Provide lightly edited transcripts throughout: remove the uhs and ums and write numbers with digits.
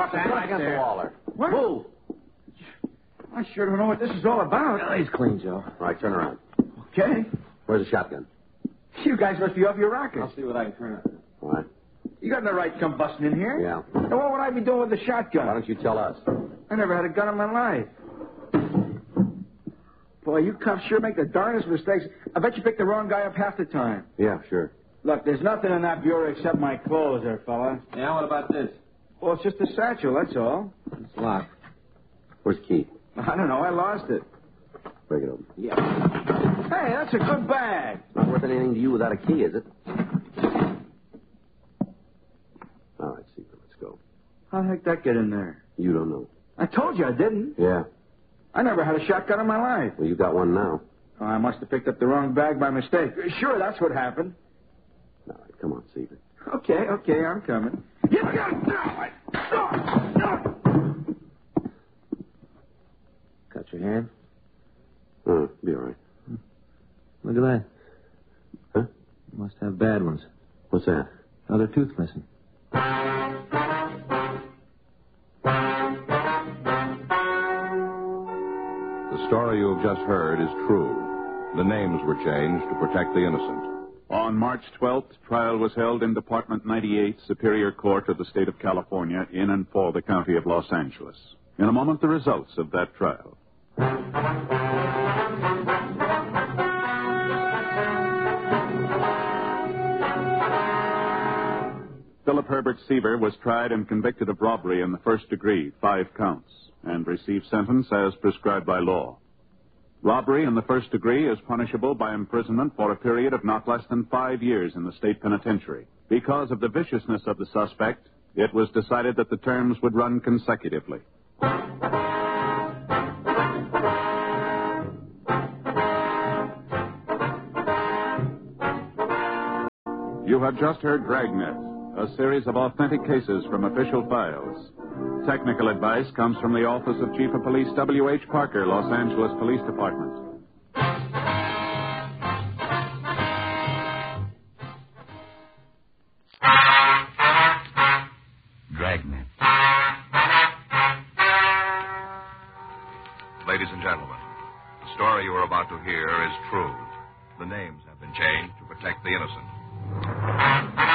Drop the gun against the wall there. What? Move. I sure don't know what this is all about. Oh, he's clean, Joe. All right, turn around. Okay. Where's the shotgun? You guys must be off your rockers. I'll see what I can turn on. What? You got no right to come busting in here. Yeah. Now, what would I be doing with the shotgun? Why don't you tell us? I never had a gun in my life. Boy, you cops sure make the darndest mistakes. I bet you picked the wrong guy up half the time. Yeah, sure. Look, there's nothing in that bureau except my clothes there, fella. Yeah, what about this? Well, it's just a satchel, that's all. It's locked. Where's the key? I don't know. I lost it. Break it open. Yeah. Hey, that's a good bag. Not worth anything to you without a key, is it? All right, Secret, let's go. How the heck that get in there? You don't know. I told you I didn't. Yeah. I never had a shotgun in my life. Well, you got one now. Oh, I must have picked up the wrong bag by mistake. Sure, that's what happened. All right, come on, Secret. Okay, I'm coming. Get the gun! Cut your hand? Oh, be all right. Look at that. Huh? Must have bad ones. What's that? Another tooth missing. The story you have just heard is true. The names were changed to protect the innocent. On March 12th, trial was held in Department 98, Superior Court of the State of California, in and for the County of Los Angeles. In a moment, the results of that trial. Philip Herbert Seaver was tried and convicted of robbery in the first degree, 5 counts, and received sentence as prescribed by law. Robbery in the first degree is punishable by imprisonment for a period of not less than 5 years in the state penitentiary. Because of the viciousness of the suspect, it was decided that the terms would run consecutively. You have just heard Dragnet, a series of authentic cases from official files. Technical advice comes from the Office of Chief of Police W.H. Parker, Los Angeles Police Department. Dragnet. Ladies and gentlemen, the story you are about to hear is true. The names have been changed to protect the innocent.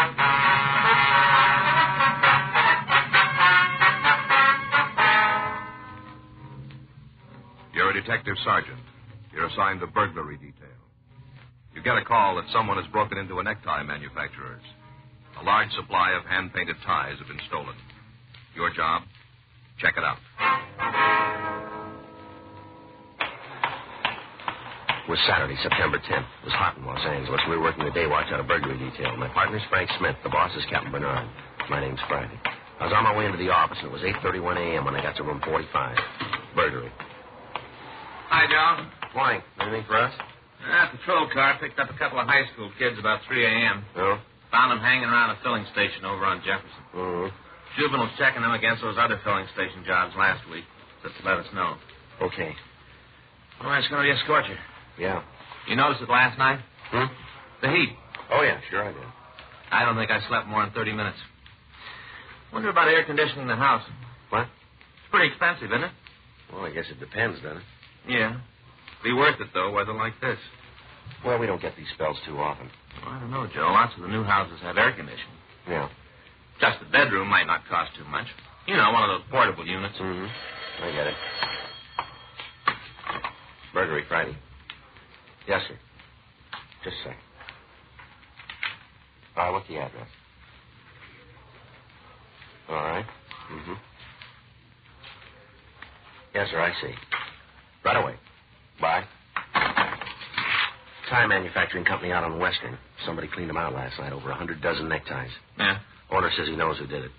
You're a detective sergeant. You're assigned to burglary detail. You get a call that someone has broken into a necktie manufacturer's. A large supply of hand-painted ties have been stolen. Your job? Check it out. It was Saturday, September 10th. It was hot in Los Angeles. We were working the day watch on a burglary detail. My partner's Frank Smith. The boss is Captain Bernard. My name's Friday. I was on my way into the office, and it was 8:31 a.m. when I got to room 45. Burglary. Hi, John. Morning. Anything for us? Patrol car picked up a couple of high school kids about 3 a.m. No? Found them hanging around a filling station over on Jefferson. Mm-hmm. Juveniles checking them against those other filling station jobs last week. Just to let us know. Okay. All right, it's going to escort you. Yeah. You noticed it last night? The heat. Oh, yeah, sure I did. I don't think I slept more than 30 minutes. Wonder about air conditioning the house. What? It's pretty expensive, isn't it? Well, I guess it depends, doesn't it? Yeah. Be worth it, though, weather like this. Well, we don't get these spells too often. Well, I don't know, Joe. Lots of the new houses have air conditioning. Yeah. Just the bedroom might not cost too much. You know, one of those portable units. Mm-hmm. I get it. Burglary Friday. Yes, sir. Just a second. All right, what's the address? All right. Mm-hmm. Yes, sir, I see. Right away. Bye. Tie manufacturing company out on Western. Somebody cleaned them out last night. Over 100 dozen neckties. Yeah. Owner says he knows who did it.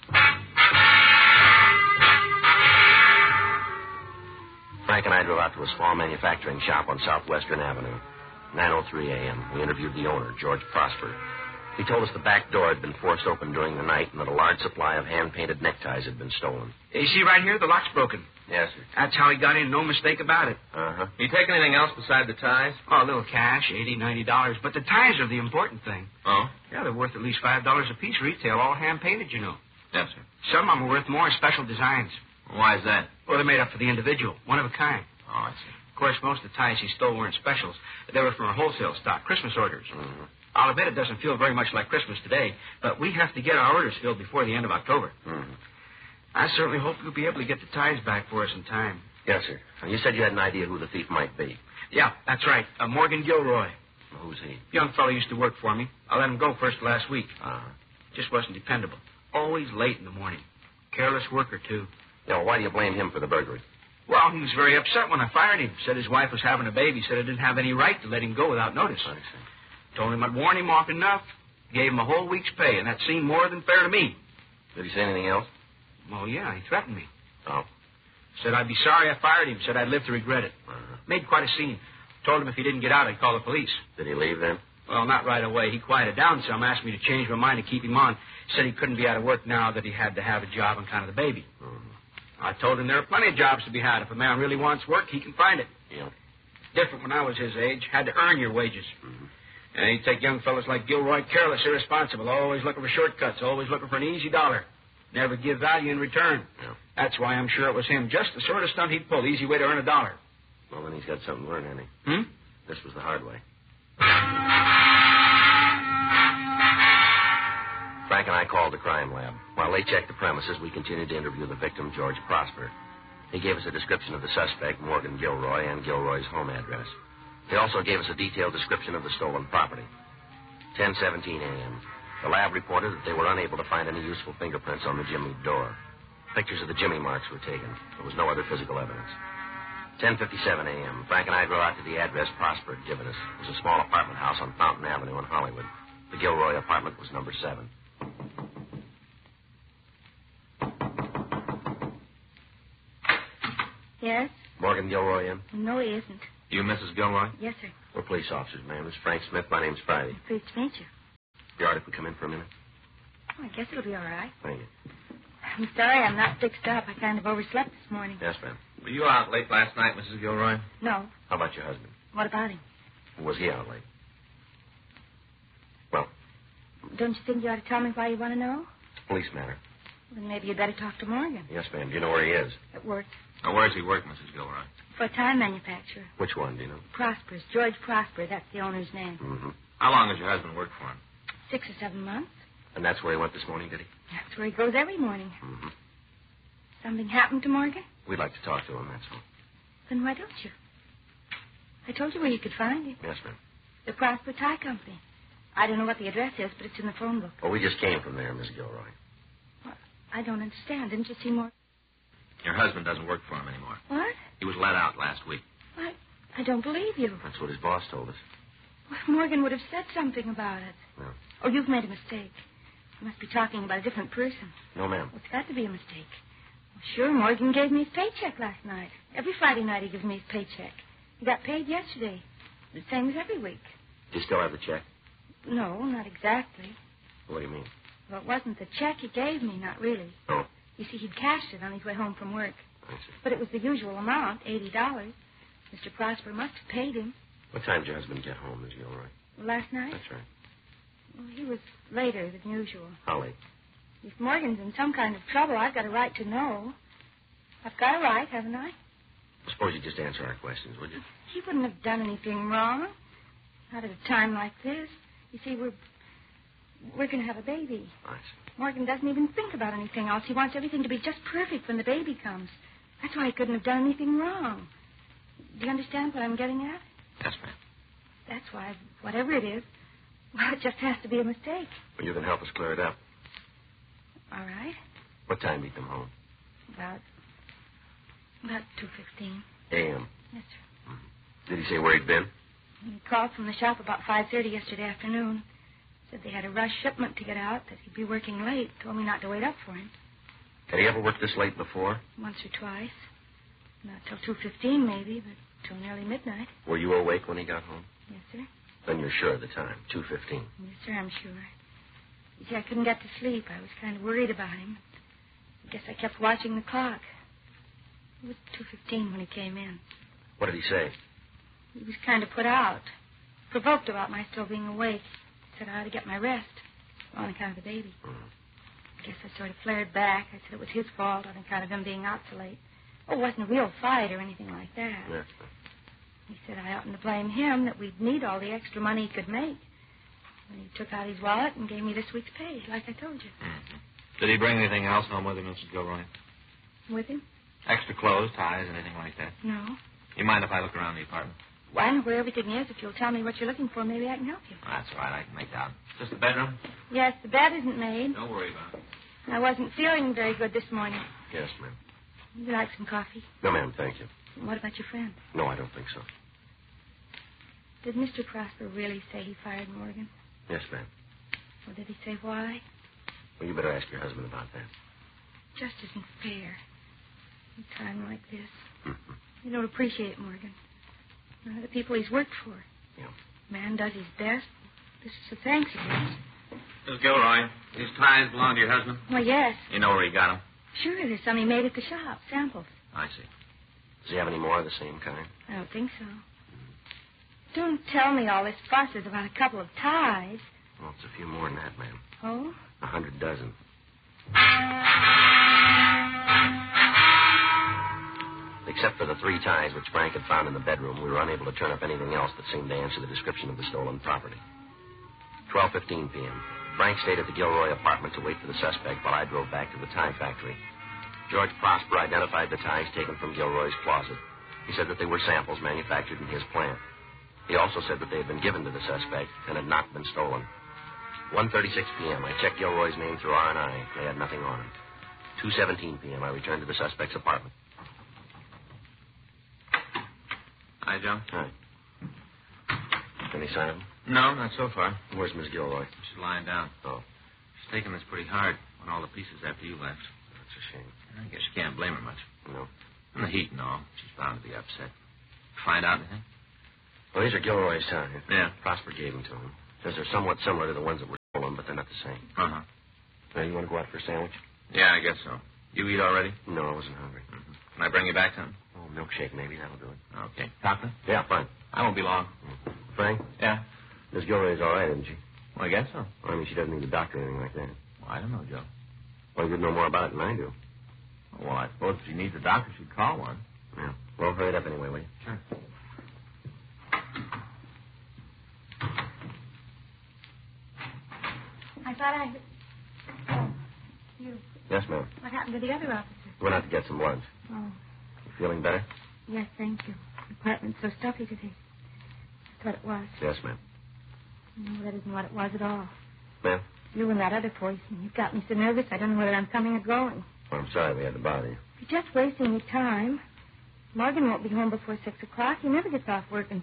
Frank and I drove out to a small manufacturing shop on Southwestern Avenue. 9:03 a.m. We interviewed the owner, George Prosper. He told us the back door had been forced open during the night and that a large supply of hand-painted neckties had been stolen. You see right here, the lock's broken. Yes, sir. That's how he got in, no mistake about it. Uh-huh. You take anything else beside the ties? Oh, a little cash, $80, $90. But the ties are the important thing. Oh? Yeah, they're worth at least $5 a piece retail, all hand-painted, you know. Yes, sir. Some of them are worth more in special designs. Why is that? Well, they're made up for the individual, one of a kind. Oh, I see. Of course, most of the ties he stole weren't specials. They were from a wholesale stock, Christmas orders. Mm-hmm. I'll admit it doesn't feel very much like Christmas today, but we have to get our orders filled before the end of October. Mm-hmm. I certainly hope you'll be able to get the ties back for us in time. Yes, sir. And you said you had an idea who the thief might be. Yeah, that's right. Morgan Gilroy. Who's he? Young fellow used to work for me. I let him go first last week. Uh-huh. Just wasn't dependable. Always late in the morning. Careless worker, too. Now, why do you blame him for the burglary? Well, he was very upset when I fired him. Said his wife was having a baby. Said I didn't have any right to let him go without notice. I see. Told him I'd warn him off enough. Gave him a whole week's pay, and that seemed more than fair to me. Did he say anything else? Well, yeah, he threatened me. Oh. Said I'd be sorry I fired him. Said I'd live to regret it. Uh-huh. Made quite a scene. Told him if he didn't get out, I'd call the police. Did he leave then? Well, not right away. He quieted down some, asked me to change my mind and keep him on. Said he couldn't be out of work now, that he had to have a job on account of the baby. Mm-hmm. I told him there are plenty of jobs to be had. If a man really wants work, he can find it. Yeah. Different when I was his age. Had to earn your wages. Mm-hmm. And he'd take young fellas like Gilroy careless, irresponsible, always looking for shortcuts, always looking for an easy dollar. Never give value in return. Yeah. That's why I'm sure it was him. Just the sort of stunt he'd pull. Easy way to earn $1. Well, then he's got something to learn, hasn't he? Hmm? This was the hard way. Frank and I called the crime lab. While they checked the premises, we continued to interview the victim, George Prosper. He gave us a description of the suspect, Morgan Gilroy, and Gilroy's home address. He also gave us a detailed description of the stolen property. 10:17 a.m. The lab reported that they were unable to find any useful fingerprints on the jimmy door. Pictures of the jimmy marks were taken. There was no other physical evidence. 10:57 a.m. Frank and I drove out to the address Prosper had given us. It was a small apartment house on Fountain Avenue in Hollywood. The Gilroy apartment was number 7. Yes? Morgan Gilroy in? No, he isn't. You Mrs. Gilroy? Yes, sir. We're police officers, ma'am. This is Frank Smith. My name's Friday. Pleased to meet you. Be all right if we come in for a minute? Oh, I guess it'll be all right. Thank you. I'm sorry I'm not fixed up. I kind of overslept this morning. Yes, ma'am. Were you out late last night, Mrs. Gilroy? No. How about your husband? What about him? Was he out late? Well, Don't you think you ought to tell me why you want to know? it's a police matter. Then maybe you'd better talk to Morgan. Yes, ma'am. Do you know where he is? At work. Now, where's he work, Mrs. Gilroy? For a time manufacturer. Which one, do you know? Prosper's. George Prosper. That's the owner's name. Mm-hmm. How long has your husband worked for him? 6 or 7 months. And that's where he went this morning, did he? That's where he goes every morning. Mm-hmm. Something happened to Morgan? We'd like to talk to him, that's all. Then why don't you? I told you where you could find him. Yes, ma'am. The Prosper Tie Company. I don't know what the address is, but it's in the phone book. Well, we just came from there, Miss Gilroy. Well, I don't understand. Didn't you see Morgan? Your husband doesn't work for him anymore. What? He was let out last week. I don't believe you. That's what his boss told us. Well, Morgan would have said something about it. No. Oh, you've made a mistake. You must be talking about a different person. No, ma'am. Well, it's got to be a mistake. Well, sure, Morgan gave me his paycheck last night. Every Friday night he gives me his paycheck. He got paid yesterday. The same as every week. Do you still have the check? No, not exactly. What do you mean? Well, it wasn't the check he gave me, not really. Oh. You see, he'd cashed it on his way home from work. I see. But it was the usual amount, $80. Mr. Prosper must have paid him. What time did your husband get home, Miss Gilroy? Last night? That's right. Well, he was later than usual. How late? If Morgan's in some kind of trouble, I've got a right to know. I've got a right, haven't I? Suppose you just answer our questions, would you? He wouldn't have done anything wrong. Not at a time like this. You see, we're going to have a baby. I see. Morgan doesn't even think about anything else. He wants everything to be just perfect when the baby comes. That's why he couldn't have done anything wrong. Do you understand what I'm getting at? Yes, ma'am. That's why, whatever it is, well, it just has to be a mistake. Well, you can help us clear it up. All right. What time did he come home? About 2:15. A.M. Yes, sir. Did he say where he'd been? He called from the shop about 5:30 yesterday afternoon. Said they had a rush shipment to get out, that he'd be working late. Told me not to wait up for him. Had he ever worked this late before? Once or twice. Not till 2:15, maybe, but till nearly midnight. Were you awake when he got home? Yes, sir. Then you're sure of the time, 2:15. Yes, sir, I'm sure. You see, I couldn't get to sleep. I was kind of worried about him. I guess I kept watching the clock. It was 2:15 when he came in. What did he say? He was kind of put out. Provoked about my still being awake. Said I ought to get my rest on account of the baby. Mm. I guess that's sort of flared back. I said it was his fault on account of him being out so late. Oh, it wasn't a real fight or anything like that. Yes. He said I oughtn't to blame him, that we'd need all the extra money he could make. And he took out his wallet and gave me this week's pay, like I told you. Mm-hmm. Did he bring anything else home with him, Mrs. Gilroy? With him? Extra clothes, ties, anything like that? No. You mind if I look around the apartment? Well, I know where everything is. If you'll tell me what you're looking for, maybe I can help you. That's all right. I can make out. Just the bedroom? Yes, the bed isn't made. Don't worry about it. I wasn't feeling very good this morning. Yes, ma'am. Would you like some coffee? No, ma'am, thank you. What about your friend? No, I don't think so. Did Mr. Prosper really say he fired Morgan? Yes, ma'am. Or did he say why? Well, you better ask your husband about that. Just isn't fair. In a time like this. Mm-hmm. You don't appreciate it, Morgan. The people he's worked for. Yeah. Man does his best. This is the thanks he gets. Miss Gilroy, these ties belong to your husband? Well, yes. You know where he got them? Sure, there's some he made at the shop. Samples. I see. Does he have any more of the same kind? I don't think so. Don't tell me all this fuss is about a couple of ties. Well, it's a few more than that, ma'am. Oh? 100 dozen. Except for the 3 ties which Frank had found in the bedroom, we were unable to turn up anything else that seemed to answer the description of the stolen property. 12:15 p.m. Frank stayed at the Gilroy apartment to wait for the suspect while I drove back to the tie factory. George Prosper identified the ties taken from Gilroy's closet. He said that they were samples manufactured in his plant. He also said that they had been given to the suspect and had not been stolen. 1:36 p.m. I checked Gilroy's name through R&I. They had nothing on him. 2:17 p.m. I returned to the suspect's apartment. Hi, Joe. Hi. Any sign of him? No, not so far. Where's Miss Gilroy? She's lying down. Oh. She's taking this pretty hard on all the pieces after you left. That's a shame. I guess you can't blame her much. No. And the heat and all. She's bound to be upset. Find out anything? Well, these are Gilroy's ties. Yeah. Prosper gave them to him. Says they're somewhat similar to the ones that were stolen, but they're not the same. Uh-huh. Now, you want to go out for a sandwich? Yeah, I guess so. You eat already? No, I wasn't hungry. Mm-hmm. Can I bring you back something? Oh, milkshake, maybe. That'll do it. Okay. Doctor? Yeah, fine. I won't be long. Frank? Yeah? Miss Gilroy's all right, isn't she? Well, I guess so. Well, I mean, she doesn't need a doctor or anything like that. Well, I don't know, Joe. Well, you'd know more about it than I do. Well, I suppose if she needs a doctor, she'd call one. Yeah. Well, hurry it up anyway, will you? Sure. I thought I... Oh, you. Yes, ma'am. What happened to the other officer? Went out to get some lunch. Oh, You feeling better? yes, thank you. The apartment's so stuffy today. That's what it was. Yes, ma'am. No, that isn't what it was at all. Ma'am? You and that other poison. You've got me so nervous I don't know whether I'm coming or going. Well, I'm sorry we had to bother you. You're just wasting your time. Morgan won't be home before 6 o'clock. He never gets off work, and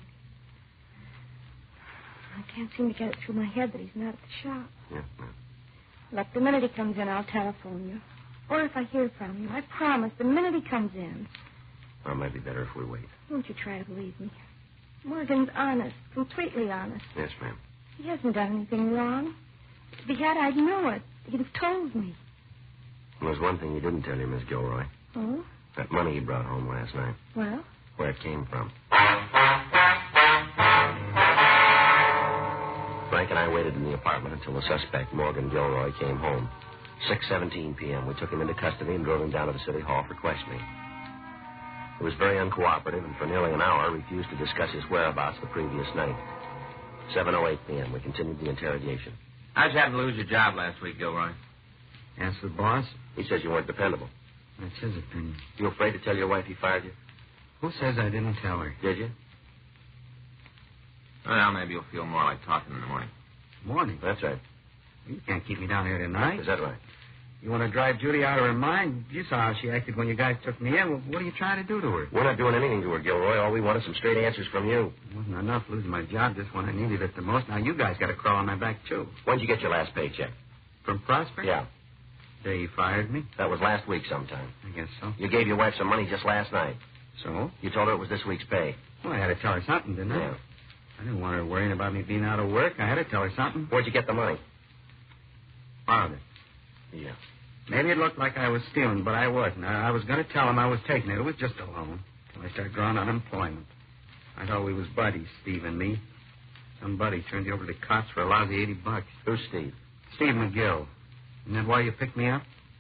I can't seem to get it through my head that he's not at the shop. Yes, ma'am. Look, the minute he comes in, I'll telephone you. Or if I hear from him, I promise, the minute he comes in. Well, it might be better if we wait. Won't you try to believe me? Morgan's honest, completely honest. Yes, ma'am. He hasn't done anything wrong. If he had, I'd know it. He'd have told me. Well, there's one thing he didn't tell you, Miss Gilroy. Oh? That money he brought home last night. Well? Where it came from. Frank and I waited in the apartment until the suspect, Morgan Gilroy, came home. 6:17 p.m. We took him into custody and drove him down to the city hall for questioning. He was very uncooperative and for nearly an hour refused to discuss his whereabouts the previous night. 7:08 p.m. We continued the interrogation. How'd you happen to lose your job last week, Gilroy? Ask the boss. He says you weren't dependable. That's his opinion. You afraid to tell your wife he fired you? Who says I didn't tell her? Did you? Well, maybe you'll feel more like talking in the morning. Morning. That's right. You can't keep me down here tonight. Is that right? You want to drive Judy out of her mind? You saw how she acted when you guys took me in. Well, what are you trying to do to her? We're not doing anything to her, Gilroy. All we want is some straight answers from you. It wasn't enough losing my job just when I needed it the most. Now you guys got to crawl on my back, too. When'd you get your last paycheck? From Prosper? Yeah. Day he fired me? That was last week sometime. I guess so. You gave your wife some money just last night. So? You told her it was this week's pay. Well, I had to tell her something, didn't I? Yeah. I didn't want her worrying about me being out of work. I had to tell her something. Where'd you get the money? Borrowed it. Yeah. Maybe it looked like I was stealing, but I wasn't. I was going to tell him I was taking it. It was just a loan. Till I started drawing unemployment. I thought we was buddies, Steve and me. Some buddy turned you over to the cops for a lousy $80. Who's Steve? Steve McGill. Isn't that why you picked me up?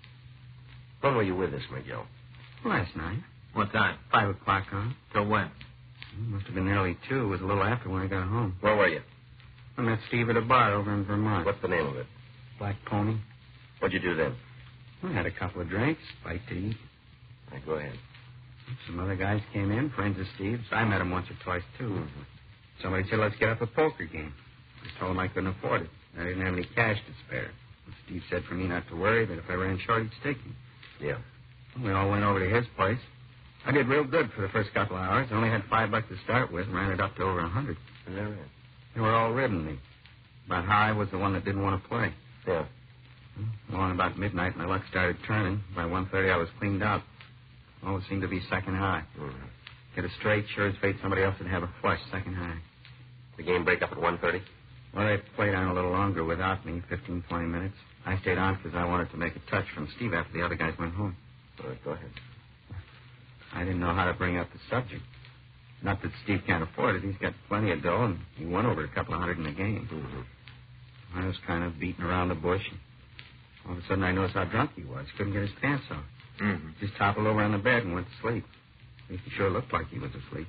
When were you with this, McGill? Last night. What time? 5 o'clock on. Till when? It must have been nearly 2. It was a little after when I got home. Where were you? I met Steve at a bar over in Vermont. What's the name of it? Black Pony. What'd you do then? We had a couple of drinks, bite to eat. All right, go ahead. Some other guys came in, friends of Steve's. I met him once or twice, too. Mm-hmm. Somebody said, let's get up a poker game. I told him I couldn't afford it. I didn't have any cash to spare. And Steve said for me not to worry, that if I ran short, he'd stick me. Yeah. We all went over to his place. I did real good for the first couple of hours. I only had $5 to start with and ran it up to over 100. Is that right? They were all ribbing me. About how I was the one that didn't want to play. Yeah. Along about midnight, my luck started turning. By 1:30, I was cleaned out. Always seemed to be second high. Mm-hmm. Get it straight, sure as fate, somebody else would have a flush second high. The game break up at 1:30? Well, they played on a little longer without me, 15, 20 minutes. I stayed on because I wanted to make a touch from Steve after the other guys went home. All right, go ahead. I didn't know how to bring up the subject. Not that Steve can't afford it. He's got plenty of dough, and he won over a couple of hundred in the game. Mm-hmm. I was kind of beating around the bush. And all of a sudden, I noticed how drunk he was. Couldn't get his pants off. Mm-hmm. Just toppled over on the bed and went to sleep. He sure looked like he was asleep.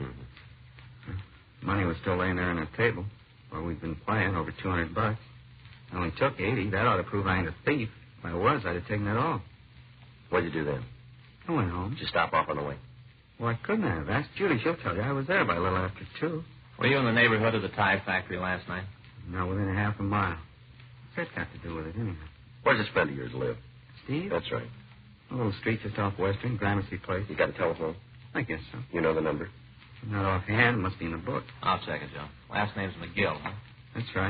Mm-hmm. Money was still laying there on the table where we'd been playing, over $200. I only took 80. That ought to prove I ain't a thief. If I was, I'd have taken it all. What'd you do then? I went home. Did you stop off on the way? Well, I couldn't have. Ask Judy. She'll tell you. I was there by a little after 2. Were you in the neighborhood of the tie factory last night? Not within a half a mile. What's that got to do with it, anyhow? Where does this friend of yours live? Steve? That's right. A little street just off Western, Gramercy Place. You got a telephone? I guess so. You know the number? Not offhand. It must be in the book. I'll check it, Joe. Last name's McGill, huh? That's right.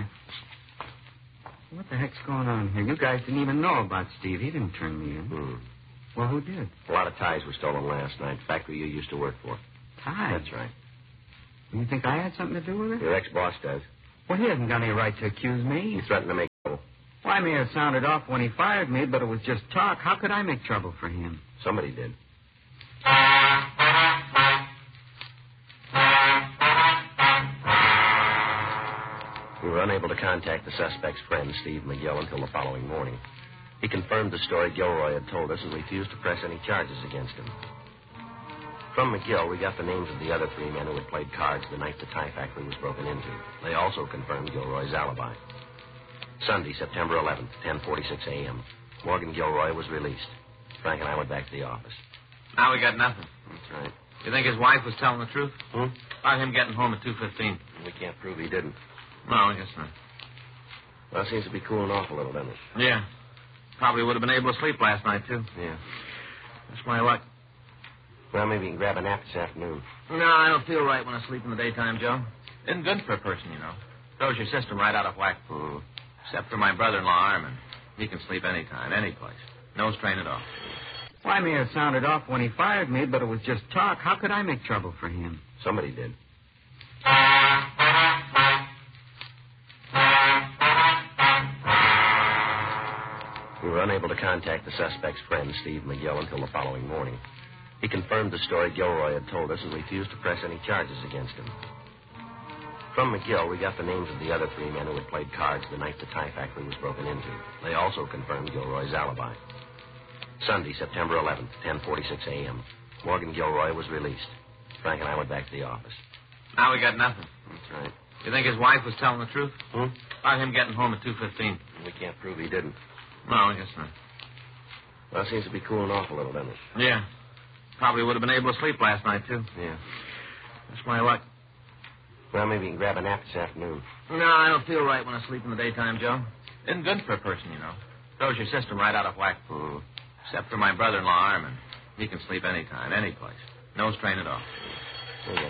What the heck's going on here? You guys didn't even know about Steve. He didn't turn me in. Hmm. Well, who did? A lot of ties were stolen last night. Factory you used to work for. Ties? That's right. You think I had something to do with it? Your ex-boss does. Well, he hasn't got any right to accuse me. He threatened to make trouble. Well, I may have sounded off when he fired me, but it was just talk. How could I make trouble for him? Somebody did. We were unable to contact the suspect's friend, Steve McGill, until the following morning. He confirmed the story Gilroy had told us and refused to press any charges against him. From McGill, we got the names of the other 3 men who had played cards the night the tie factory was broken into. They also confirmed Gilroy's alibi. Sunday, September 11th, 10:46 a.m. Morgan Gilroy was released. Frank and I went back to the office. Now we got nothing. That's right. You think his wife was telling the truth? About him getting home at 2:15. We can't prove he didn't. No, I guess not. Well, it seems to be cooling off a little, doesn't it? Yeah. Probably would have been able to sleep last night, too. Yeah. That's my luck. Well, maybe you can grab a nap this afternoon. No, I don't feel right when I sleep in the daytime, Joe. Isn't good for a person, you know. Throws your system right out of whack. Except for my brother-in-law, Armin. He can sleep anytime, any place. No strain at all. Well, I may have sounded off when he fired me, but it was just talk. How could I make trouble for him? Somebody did. We were unable to contact the suspect's friend, Steve McGill, until the following morning. He confirmed the story Gilroy had told us and refused to press any charges against him. From McGill, we got the names of the other 3 men who had played cards the night the tie factory was broken into. They also confirmed Gilroy's alibi. Sunday, September 11th, 10:46 a.m. Morgan Gilroy was released. Frank and I went back to the office. Now we got nothing. That's right. You think his wife was telling the truth? About him getting home at 2:15. We can't prove he didn't. No, I guess not. Well, it seems to be cooling off a little, doesn't it? Yeah. Probably would have been able to sleep last night, too. Yeah. That's my luck. Well, maybe you can grab a nap this afternoon. No, I don't feel right when I sleep in the daytime, Joe. Isn't good for a person, you know. Throws your system right out of whack. Except for my brother-in-law, Armin. He can sleep anytime, any place. No strain at all.